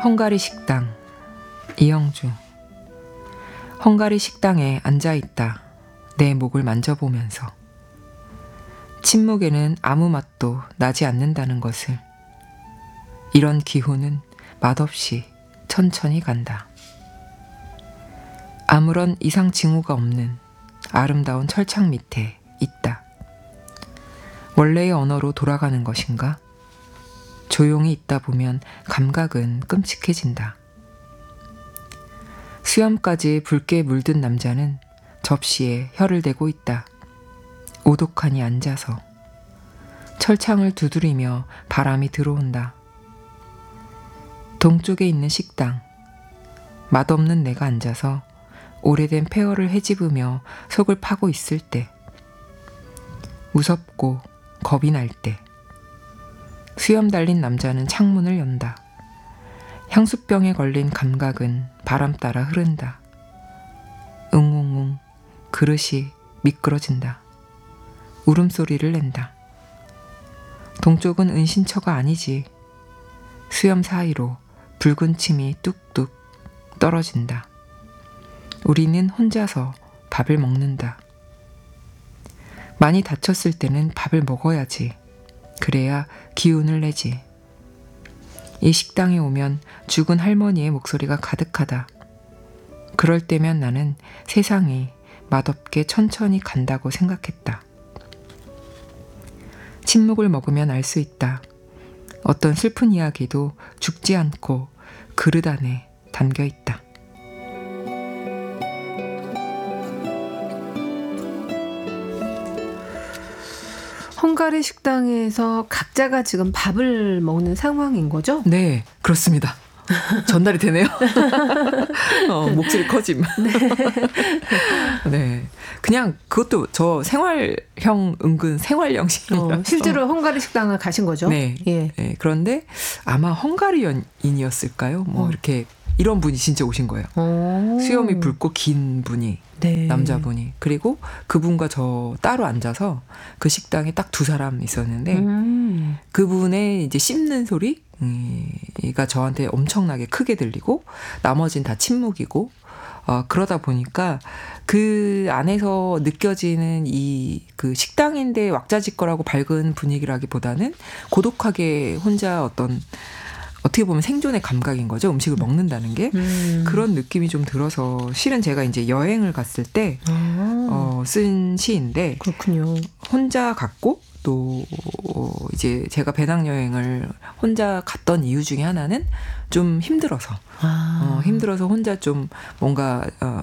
헝가리 식당. 이영주. 헝가리 식당에 앉아있다. 내 목을 만져보면서. 침묵에는 아무 맛도 나지 않는다는 것을. 이런 기후는 맛없이 천천히 간다. 아무런 이상 징후가 없는 아름다운 철창 밑에 있다. 원래의 언어로 돌아가는 것인가? 조용히 있다 보면 감각은 끔찍해진다. 수염까지 붉게 물든 남자는 접시에 혀를 대고 있다. 오독하니 앉아서. 철창을 두드리며 바람이 들어온다. 동쪽에 있는 식당. 맛없는 내가 앉아서 오래된 폐허를 헤집으며 속을 파고 있을 때. 무섭고 겁이 날 때. 수염 달린 남자는 창문을 연다. 향수병에 걸린 감각은 바람 따라 흐른다. 응웅웅 그릇이 미끄러진다. 울음소리를 낸다. 동쪽은 은신처가 아니지. 수염 사이로 붉은 침이 뚝뚝 떨어진다. 우리는 혼자서 밥을 먹는다. 많이 다쳤을 때는 밥을 먹어야지. 그래야 기운을 내지. 이 식당에 오면 죽은 할머니의 목소리가 가득하다. 그럴 때면 나는 세상이 맛없게 천천히 간다고 생각했다. 침묵을 먹으면 알 수 있다. 어떤 슬픈 이야기도 죽지 않고 그릇 안에 담겨 있다. 헝가리 식당에서 각자가 지금 밥을 먹는 상황인 거죠? 네, 그렇습니다. 전달이 되네요. 목소리 커짐. 네. 그냥 그것도 저 생활형 은근 생활형식이라서. 실제로 헝가리 식당을 가신 거죠? 네. 예. 네. 그런데 아마 헝가리인이었을까요? 이렇게 이런 분이 진짜 오신 거예요. 수염이 붉고 긴 분이. 네. 남자분이. 그리고 그분과 저 따로 앉아서 그 식당에 딱 두 사람 있었는데 그분의 이제 씹는 소리가 저한테 엄청나게 크게 들리고 나머진 다 침묵이고 그러다 보니까 그 안에서 느껴지는 그 식당인데 왁자지껄하고 밝은 분위기라기보다는 고독하게 혼자 어떻게 보면 생존의 감각인 거죠. 음식을 먹는다는 게. 그런 느낌이 좀 들어서 실은 제가 이제 여행을 갔을 때 쓴 시인데 그렇군요. 혼자 갔고 또 이제 제가 배낭여행을 혼자 갔던 이유 중에 하나는 좀 힘들어서 힘들어서 혼자 좀 뭔가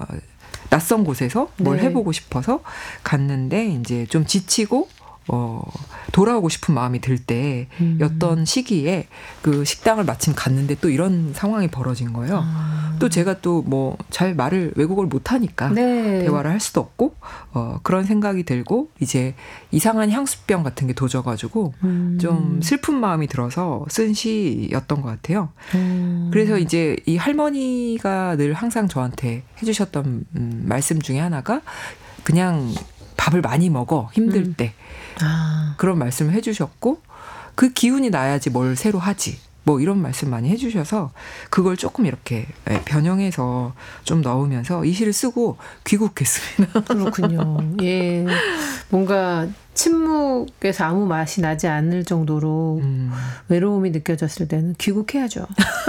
낯선 곳에서 뭘 네. 해보고 싶어서 갔는데 이제 좀 지치고 돌아오고 싶은 마음이 들 때였던 시기에 그 식당을 마침 갔는데 또 이런 상황이 벌어진 거예요. 또 제가 또 뭐 잘 외국어를 못하니까 네. 대화를 할 수도 없고 그런 생각이 들고 이제 이상한 향수병 같은 게 도져가지고 좀 슬픈 마음이 들어서 쓴 시였던 것 같아요. 그래서 이제 이 할머니가 늘 항상 저한테 해주셨던 말씀 중에 하나가 그냥 밥을 많이 먹어 힘들 때 그런 말씀을 해주셨고 그 기운이 나야지 뭘 새로 하지 뭐 이런 말씀 많이 해주셔서 그걸 조금 이렇게 변형해서 좀 넣으면서 이 시를 쓰고 귀국했습니다. 그렇군요. 예, 뭔가 침묵에서 아무 맛이 나지 않을 정도로 외로움이 느껴졌을 때는 귀국해야죠.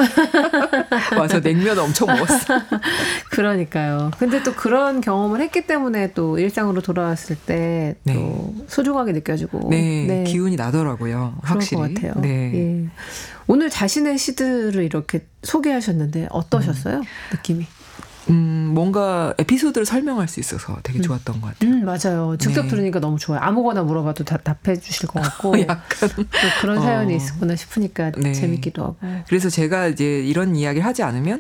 와서 냉면 엄청 먹었어. 그러니까요. 근데 또 그런 경험을 했기 때문에 또 일상으로 돌아왔을 때 또 소중하게 느껴지고 네, 기운이 나더라고요. 확실히. 그럴 것 같아요. 네. 예. 오늘 자신의 시들을 이렇게 소개하셨는데 어떠셨어요? 느낌이? 뭔가 에피소드를 설명할 수 있어서 되게 좋았던 것 같아요. 맞아요. 직접 들으니까 너무 좋아요. 아무거나 물어봐도 다 답해 주실 것 같고. 약간. 또 그런 사연이 있었구나 싶으니까 재밌기도 하고. 그래서 제가 이제 이런 이야기를 하지 않으면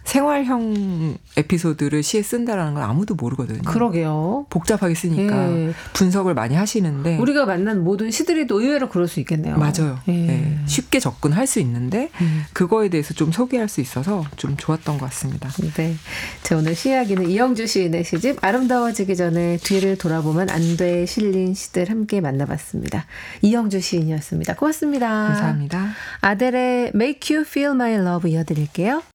생활형 에피소드를 시에 쓴다라는 건 아무도 모르거든요. 그러게요. 복잡하게 쓰니까 분석을 많이 하시는데. 우리가 만난 모든 시들이 또 의외로 그럴 수 있겠네요. 맞아요. 네. 쉽게 접근할 수 있는데 그거에 대해서 좀 소개할 수 있어서 좀 좋았던 것 같습니다. 네. 자, 오늘 시이야기는 이영주 시인의 시집 아름다워지기 전에 뒤를 돌아보면 안 돼 실린 시들 함께 만나봤습니다. 이영주 시인이었습니다. 고맙습니다. 감사합니다. 아델의 Make You Feel My Love 이어드릴게요.